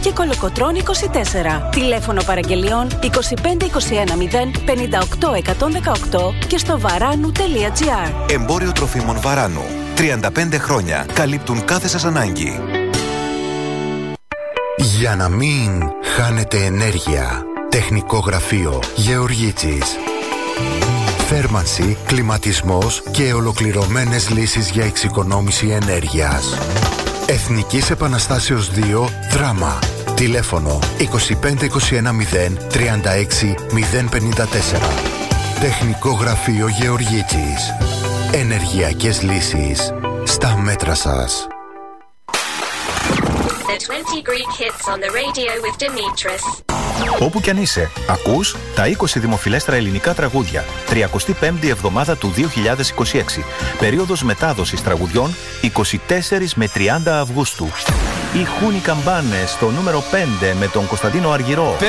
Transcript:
και Κολοκοτρώνη 24. Τηλέφωνο παραγγελιών 2521 0 58 118 και στο varanu.gr. Εμπόριο τροφίμων Βαράνου. 35 χρόνια καλύπτουν κάθε σας ανάγκη. Για να μην χάνετε ενέργεια. Τεχνικό γραφείο Γεωργίτσης. Θέρμανση, κλιματισμός και ολοκληρωμένες λύσεις για εξοικονόμηση ενέργειας. Εθνικής Επαναστάσεως 2, Δράμα. Τηλέφωνο 2521 0 36 054. Τεχνικό γραφείο Γεωργίτσης. Ενεργειακές λύσεις στα μέτρα σας. The 20 Greek hits on the radio with Dimitris. Όπου κι αν είσαι, ακούς τα 20 δημοφιλέστερα ελληνικά τραγούδια. 35η εβδομάδα του 2026. Περίοδος μετάδοσης τραγουδιών 24 με 30 Αυγούστου. Ηχούν οι καμπάνες στο νούμερο 5 με τον Κωνσταντίνο Αργυρό.